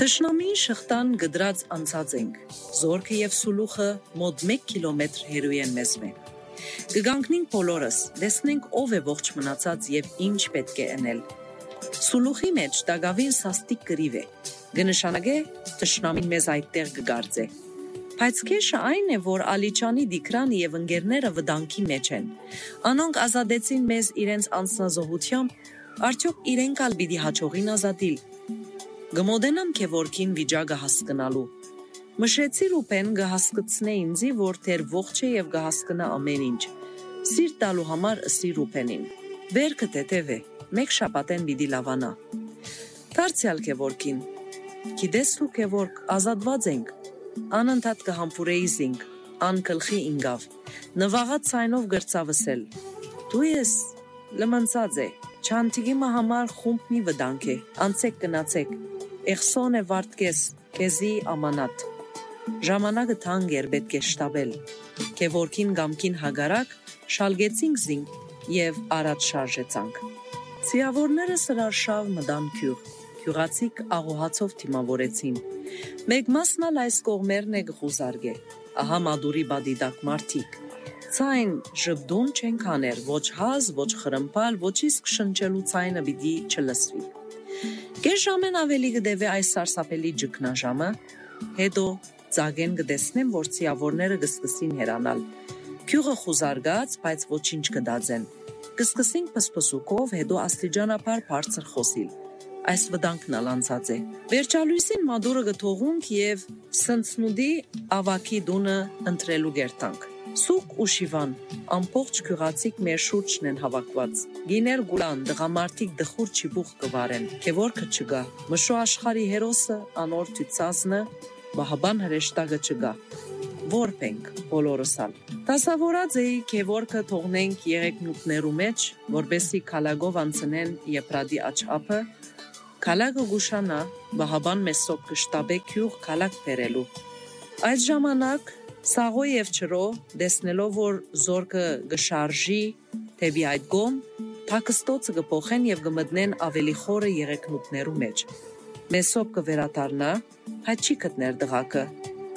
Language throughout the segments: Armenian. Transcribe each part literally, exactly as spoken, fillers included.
Թշնամին շղթան գդրած անցած ենք, զորքը և սուլուխը մոտ մեկ կիլոմետր հեռու են մեզ մե։ Կգանքնենք բոլորս, տեսնենք ով է ողջ մնացած և ինչ պետք է ընել։ Սուլուխի մեջ դագավին սաստիկ կրիվ է, կնշանակե թշնամին մեզ այդտեղ կգարձե։ Բայց քեշը այն է, որ Ալիչանի Դիքրանը և ընկերները վտանգի մեջ են։ Անոնք ազատեցին մեզ իրենց անձնազոհությամբ, արդյոք իրենք ալ պիտի հաջողին ազատիլ։ Գմոդենամ Քևորքին վիճակը հասկնալու։ Մշեցի Ռուպեն գհասկցնե ինձի, որ թեր ողջ է և գհասկնա ամեն ինչ։ Սիրտ տալու համար ըսի Ռուպենին։ Վերքը թեթև է, մեկ շաբաթեն պիտի լավանա։ Դարձյալ Քևորքին։ Գիտես դու Քևորք, ազատված ենք։ Անընդհատ կհամբուրեի զինք, ան գլխի ինգավ։ Նվաղած ցայնով գրծավսել։ Դու ես լմնցած է։ Չանտիգիմը համար խումբ մի վտանգ է։ Անցեք գնացեք։ Էխսոն է վարդկես, քեզի ամանատ։ Ժամանակը թանկ էր, պետք է շտաբել։ Քևորքին գամքին հագարակ շալգեցինք զինք և առաջ շարժեցանք։ Ցիավորները սրարշավ մտան գյուղ, գյուղացիք աղոհացով թիմավորեցին։ Մեկ մասնալ այս կողմերն է գխուզարգե, ահա մադուրի բադիդակ մարդիկ։ Ցայն ժբդուն չեն կաներ, ոչ հազ, ոչ խրմփալ, ոչ իսկ շնչելու ցայնը պիտի չլսվի։ Կես ժամեն ավելի կդեվե այս սարսափելի ջկնաժամը, հետո ծագեն կտեսնեմ, որ ցիավորները կսկսին հերանալ։ Գյուղը խուզարգած, բայց ոչինչ կդածեն։ Կսկսին փսփսուկով, հետո աստիճանաբար բարձր խոսիլ։ Այս վտանգն ալանցած է։ Վերջալույսին մադուրը կթողունք և սնցնուդի ավակի դունը ընտրելու գերտանք։ Սուկ ու շիվան, ամբողջ գյուղացիք մեր շուրջն են հավաքված։ Գիներ գուլան, դղամարդիկ դխուր չիբուխ կվարեն, Քևորքը չգա, մշո աշխարի հերոսը, անոր թույցազնը, բահաբան հրեշտակը չգա։ Որբ ենք, բոլորս ալ։ Դասավորած էի Քևորքը թողնենք եղեգնուտներու մեջ, որբեսի քալագով անցնեն Եփրադի աչափը, քալագը գուշանա, բահաբան մեսոկ կշտաբե գյուղ քալակ բերելու։ Այդ ժամանակ Սաղո և չրո, դեսնելով, որ զորքը գշարժի թեպի այդ գոմ, թակստոցը կփոխեն և կմտնեն ավելի խորը եղեգնուտներու մեջ։ Մեսոպ կվերադառնա, բայց չի գտներ դղակը։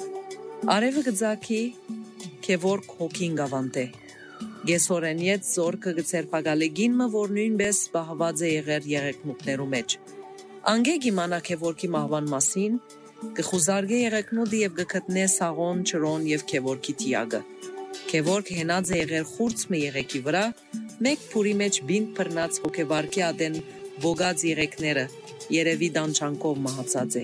Արևը կձակի, Քևորք հոգին գավանտե։ Գեսորենիեց զորքը կցերպակալե գինմը, որ նույնպես բահված է եղեր եղեգնուտներու մեջ։ Անգե գիմանա Քևորքի մահվան մասին, կխուզարգե եղեգնուտը և կգտնե Սաղոն, չրոն և Քևորքի թիագը։ Քևորք հենած է եղեր խուրցմը եղեկի վրա, մեկ փուրի մեջ բինտ բռնած հոգեվարքի ադեն բոգած եղեկները, երևի դանչանքով մահացած է։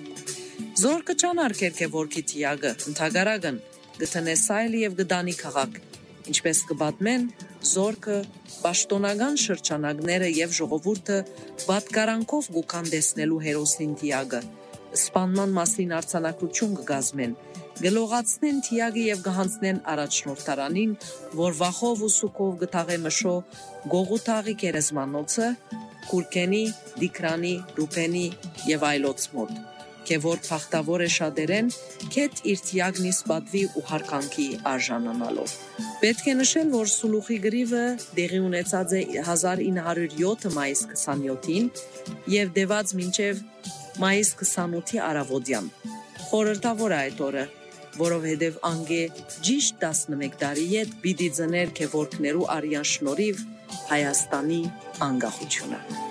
Զորքը չանարգեր Քևորքի թիագը, ընդհակառակն գտնե սայլի և գդանի քաղաք, ինչպես կպատմեն, զորքը պաշտոնական շրջանակները և ժողովուրդը պատկարանքով գուքան տեսնելու հերոսին թիագը, սպանման մասին արձանագրություն կգազմեն, գլողացնեն թիագը և կհանձնեն առաջնորդարանին, որ վախով ու սուկով կթաղե մշո Գողութաղի գերեզմանոցը, Քուրքենի, Դիքրանի, Ռուպենի և այլոց մոտ։ Քևորք փախտավոր է շատերեն, քեթ իր թիագն իսպատվի ու հարկանքի արժանանալով։ Պետք է նշել, որ Սուլուխի գրիվը դեղի ունեցած է հազար ինը հարյուր յոթ մայիս քսանյոթին և դեված մինչև մայիս քսանութի առավոտյան։ Խորհրդավոր է այդ օրը, որովհետև անգե ճիշտ տասնմեկ տարի ետ պիտի ծներ Քևորքներու արյան շնորհիվ Հայաստանի անկախությունը։